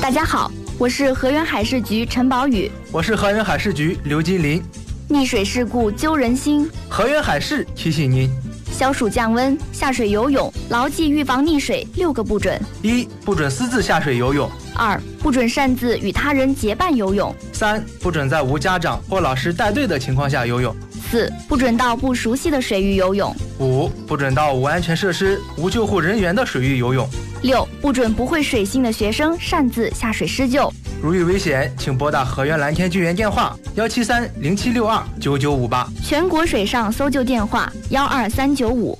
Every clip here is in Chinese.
大家好，我是河源海事局陈宝宇。 我是河源海事局刘金林。 溺水事故揪人心， 河源海事提醒您： 消暑降温，下水游泳，牢记预防溺水6个不准。 1. 不准私自下水游泳。 2. 不准擅自与他人结伴游泳。 3. 不准在无家长或老师带队的情况下游泳。 4. 不准到不熟悉的水域游泳。 5. 不准到无安全设施、无救护人员的水域游泳。 6. 不准不会水性的学生擅自下水施救。 如遇危险，请拨打河源蓝天救援电话17307629958， 全国水上搜救电话12395。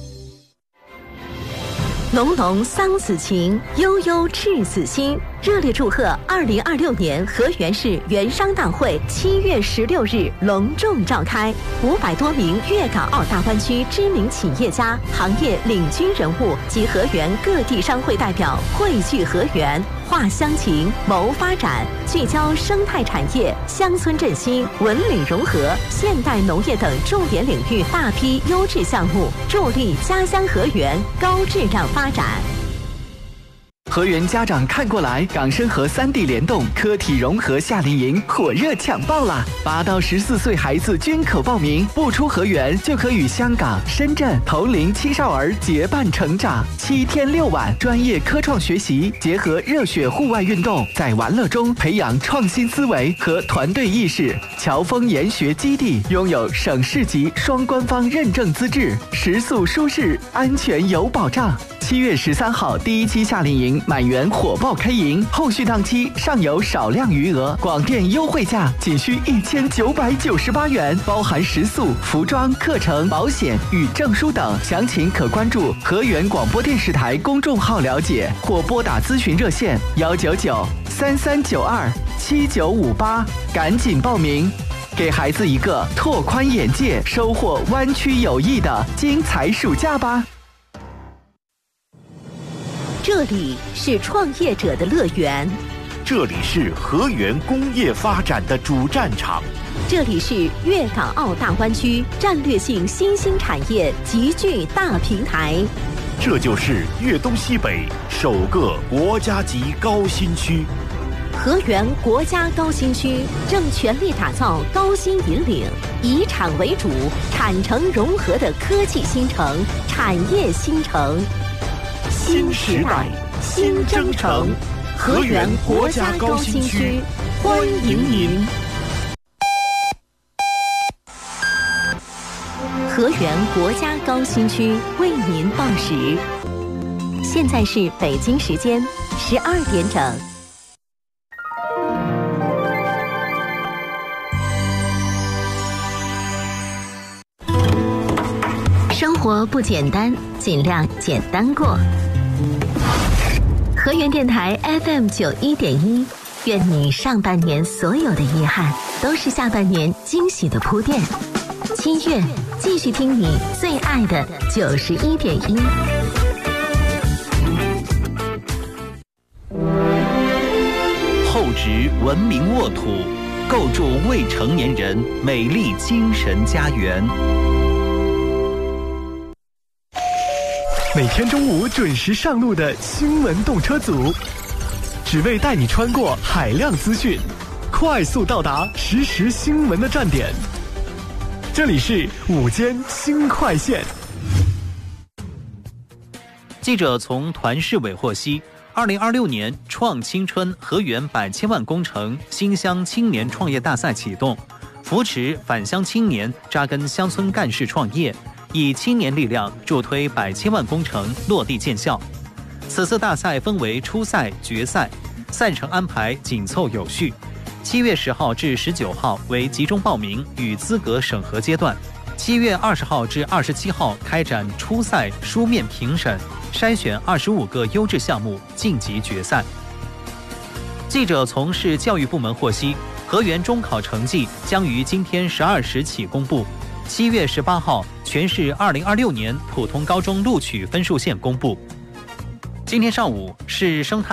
浓浓桑梓情，悠悠赤子心。热烈祝贺2026年河源市园商大会7月16日隆重召开，500多名粤港澳大湾区知名企业家、行业领军人物及河源各地商会代表汇聚河源，话乡情，谋发展，聚焦生态产业、乡村振兴、文旅融合、现代农业等重点领域大批优质项目，助力家乡河源高质量发展。 河源家长看过来，港深河3地联动科体融合夏令营火热抢报啦！8到14岁孩子均可报名，不出河源就可与香港、深圳同龄青少儿结伴成长。7天6晚，专业科创学习结合热血户外运动，在玩乐中培养创新思维和团队意识。侨丰研学基地拥有省市级双官方认证资质，食宿舒适，安全有保障。7月13号第1期夏令营满员火爆开营，后续档期尚有少量余额，广电优惠价仅需1998元，包含食宿、服装、课程、保险与证书等。详情可关注河源广播电视台公众号了解，或拨打咨询热线199-3392-7958，赶紧报名，给孩子一个拓宽眼界、收获湾区友谊的精彩暑假吧。 这里是创业者的乐园， 这里是河源工业发展的主战场， 这里是粤港澳大湾区战略性新兴产业集聚大平台， 这就是粤东西北首个国家级高新区。 河源国家高新区正全力打造高新引领、以产为主、产城融合的科技新城、产业新城。 新时代，新征程，河源国家高新区，欢迎您！ 河源国家高新区为您报时，现在是北京时间12点整。生活不简单，尽量简单过。河源电台 FM91.1，愿你上半年所有的遗憾都是下半年惊喜的铺垫。7月继续听你最爱的91.1。 厚植文明沃土，构筑未成年人美丽精神家园。 每天中午准时上路的新闻动车组，只为带你穿过海量资讯，快速到达实时新闻的站点。这里是午间新快线。 记者从团市委获悉，2026年创青春河源100千万工程新乡青年创业大赛启动，扶持返乡青年扎根乡村干事创业，以青年力量助推100千万工程落地见效。此次大赛分为初赛、决赛，赛程安排紧凑有序。7月10号至19号为集中报名与资格审核阶段，7月20号至27号开展初赛书面评审，筛选25个优质项目晋级决赛。记者从市教育部门获悉，河源中考成绩将于今天12时起公布。7月18号，全市2026年普通高中录取分数线公布。今天上午，市生态